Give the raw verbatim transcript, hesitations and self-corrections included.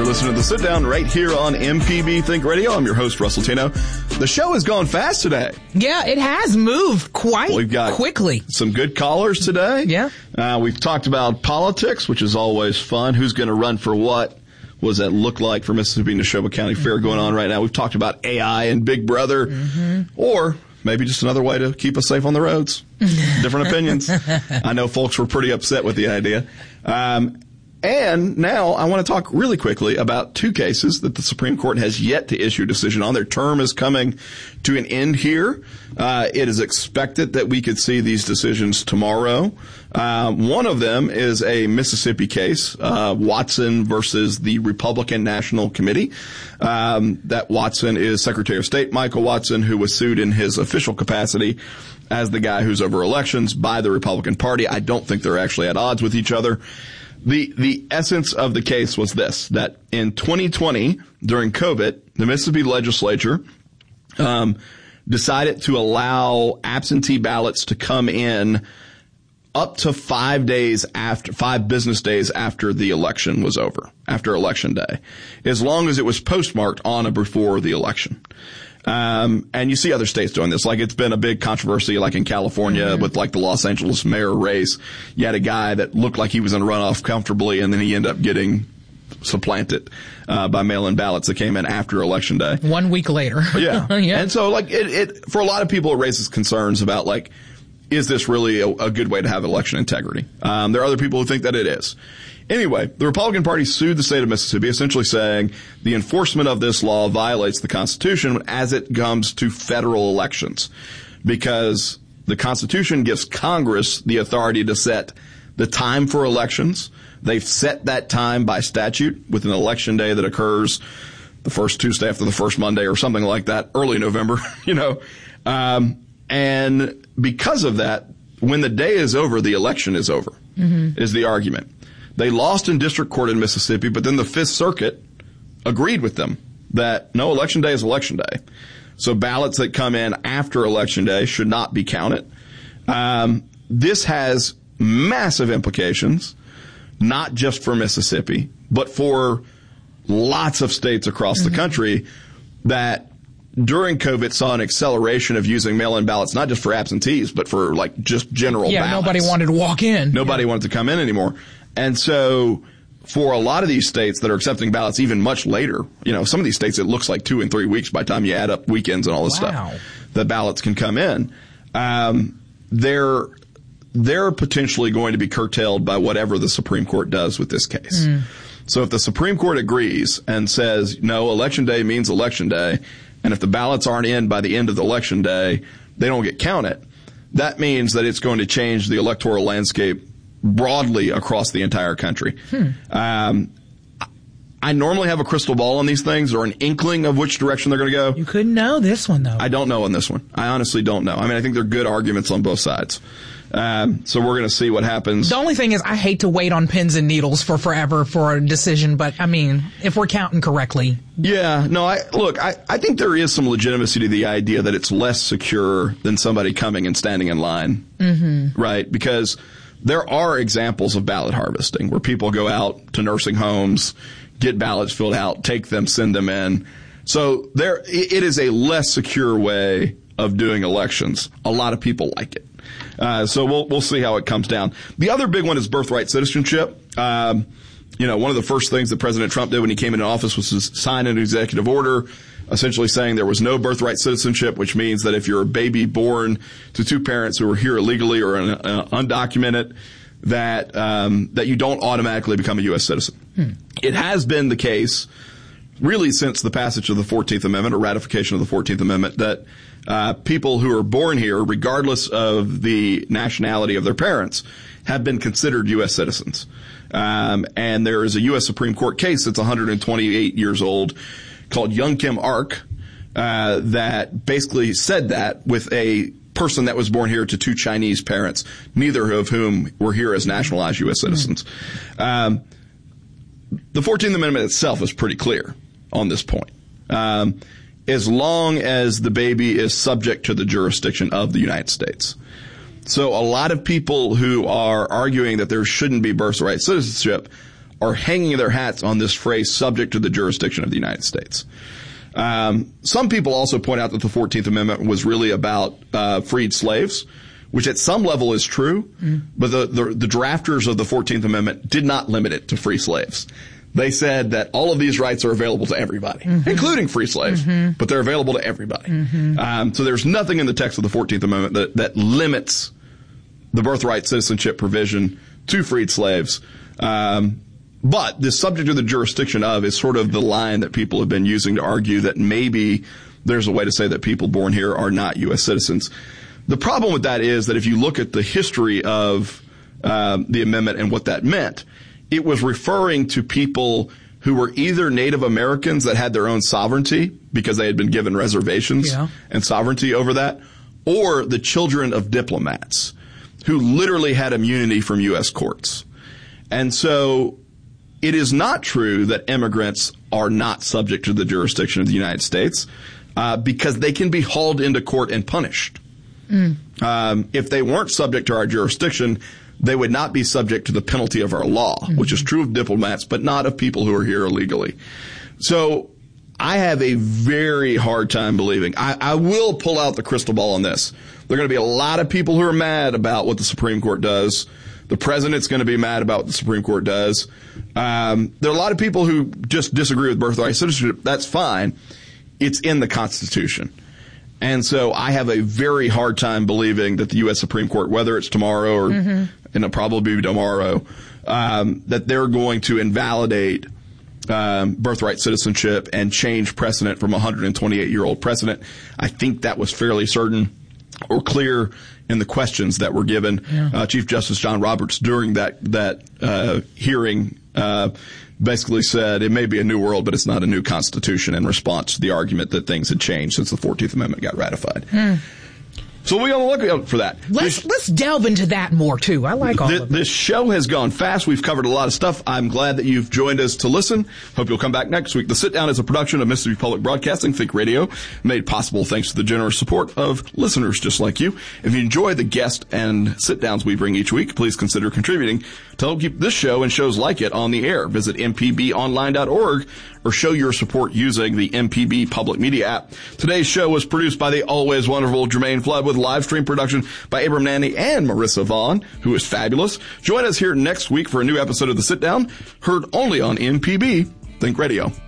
listening to The Sit Down right here on M P B Think Radio. I'm your host, Russell Tino. The show has gone fast today. Yeah, it has moved quite We've got quickly. Some good callers today. Yeah. Uh, we've talked about politics, which is always fun. Who's going to run for what? What does that look like for Mississippi Neshoba County Fair mm-hmm. going on right now? We've talked about A I and Big Brother, mm-hmm. or maybe just another way to keep us safe on the roads. Different opinions. I know folks were pretty upset with the idea. Um, And now I want to talk really quickly about two cases that the Supreme Court has yet to issue a decision on. Their term is coming to an end here. Uh, it is expected that we could see these decisions tomorrow. Uh, one of them is a Mississippi case, uh, Watson versus the Republican National Committee. Um, that Watson is Secretary of State Michael Watson, who was sued in his official capacity as the guy who's over elections by the Republican Party. I don't think they're actually at odds with each other. The the essence of the case was this, that in twenty twenty, during COVID, the Mississippi legislature um, decided to allow absentee ballots to come in up to five days after, five business days after the election was over, after Election Day, as long as it was postmarked on or before the election. Um, and you see other states doing this. Like, it's been a big controversy, like in California mm-hmm. with like the Los Angeles mayor race. You had a guy that looked like he was in a runoff comfortably, and then he ended up getting supplanted, uh, by mail-in ballots that came in after Election Day. One week later. yeah. yeah. And so, like, it, it, for a lot of people, it raises concerns about, like, is this really a, a good way to have election integrity? Um, there are other people who think that it is. Anyway, the Republican Party sued the state of Mississippi, essentially saying the enforcement of this law violates the Constitution as it comes to federal elections, because the Constitution gives Congress the authority to set the time for elections. They've set that time by statute with an election day that occurs the first Tuesday after the first Monday or something like that, early November, you know. Um, and because of that, when the day is over, the election is over, mm-hmm. is the argument. They lost in district court in Mississippi, but then the Fifth Circuit agreed with them that no, Election Day is Election Day. So ballots that come in after Election Day should not be counted. Um, this has massive implications, not just for Mississippi, but for lots of states across mm-hmm. the country that during COVID saw an acceleration of using mail-in ballots, not just for absentees, but for like just general yeah, ballots. Nobody wanted to walk in. Nobody yeah. wanted to come in anymore. And so for a lot of these states that are accepting ballots even much later, you know, some of these states, it looks like two and three weeks by the time you add up weekends and all this wow. stuff, the ballots can come in. Um, they're, they're potentially going to be curtailed by whatever the Supreme Court does with this case. Mm. So if the Supreme Court agrees and says, no, Election Day means Election Day, and if the ballots aren't in by the end of the Election Day, they don't get counted, that means that it's going to change the electoral landscape broadly across the entire country. Hmm. Um, I normally have a crystal ball on these things, or an inkling of which direction they're going to go. You couldn't know this one, though. I don't know on this one. I honestly don't know. I mean, I think they're good arguments on both sides. Um, so we're going to see what happens. The only thing is, I hate to wait on pins and needles for forever for a decision, but I mean, if we're counting correctly. Yeah, no, I, look, I, I think there is some legitimacy to the idea that it's less secure than somebody coming and standing in line. Mm-hmm. Right? Because there are examples of ballot harvesting where people go out to nursing homes, get ballots filled out, take them, send them in. So there, it is a less secure way of doing elections. A lot of people like it. Uh, so we'll, we'll see how it comes down. The other big one is birthright citizenship. Um, you know, one of the first things that President Trump did when he came into office was to sign an executive order essentially saying there was no birthright citizenship, which means that if you're a baby born to two parents who are here illegally or uh, undocumented, that um, that you don't automatically become a U S citizen. Hmm. It has been the case really since the passage of the fourteenth Amendment or ratification of the fourteenth Amendment that uh, people who are born here, regardless of the nationality of their parents, have been considered U S citizens. Um, and there is a U S Supreme Court case that's one hundred twenty-eight years old called Young Kim Ark uh, that basically said that with a person that was born here to two Chinese parents, neither of whom were here as nationalized U S citizens. Um, the fourteenth Amendment itself is pretty clear on this point. Um, as long as the baby is subject to the jurisdiction of the United States. So a lot of people who are arguing that there shouldn't be birthright citizenship are hanging their hats on this phrase, subject to the jurisdiction of the United States. Um, some people also point out that the fourteenth Amendment was really about uh, freed slaves, which at some level is true, mm. but the, the, the drafters of the fourteenth Amendment did not limit it to free slaves. They said that all of these rights are available to everybody, mm-hmm. including free slaves, mm-hmm. but they're available to everybody. Mm-hmm. Um, so there's nothing in the text of the fourteenth Amendment that, that limits the birthright citizenship provision to freed slaves. Um, but the subject of the jurisdiction of is sort of the line that people have been using to argue that maybe there's a way to say that people born here are not U S citizens. The problem with that is that if you look at the history of um, the amendment and what that meant, it was referring to people who were either Native Americans that had their own sovereignty because they had been given reservations yeah. and sovereignty over that, or the children of diplomats who literally had immunity from U S courts. And so it is not true that immigrants are not subject to the jurisdiction of the United States uh, because they can be hauled into court and punished. Mm. Um, if they weren't subject to our jurisdiction, they would not be subject to the penalty of our law, mm-hmm. which is true of diplomats, but not of people who are here illegally. So I have a very hard time believing. I, I will pull out the crystal ball on this. There are going to be a lot of people who are mad about what the Supreme Court does. The president's going to be mad about what the Supreme Court does. Um, there are a lot of people who just disagree with birthright citizenship. That's fine. It's in the Constitution. And so I have a very hard time believing that the U S Supreme Court, whether it's tomorrow or mm-hmm. and it'll probably be tomorrow, um, that they're going to invalidate um, birthright citizenship and change precedent from a one hundred twenty-eight year old precedent. I think that was fairly certain or clear in the questions that were given. Yeah. Uh, Chief Justice John Roberts during that that uh, hearing uh, basically said it may be a new world, but it's not a new constitution, in response to the argument that things had changed since the fourteenth Amendment got ratified. Hmm. So we got to look out for that. Let's this, let's delve into that more too. I like all th- of it. This show has gone fast. We've covered a lot of stuff. I'm glad that you've joined us to listen. Hope you'll come back next week. The Sit Down is a production of Mississippi Public Broadcasting, Think Radio, made possible thanks to the generous support of listeners just like you. If you enjoy the guest and sit downs we bring each week, please consider contributing to help keep this show and shows like it on the air. Visit m p b online dot org or show your support using the M P B Public Media app. Today's show was produced by the always wonderful Jermaine Flood with live stream production by Abram Nanny and Marissa Vaughn, who is fabulous. Join us here next week for a new episode of The Sit Down, heard only on M P B Think Radio.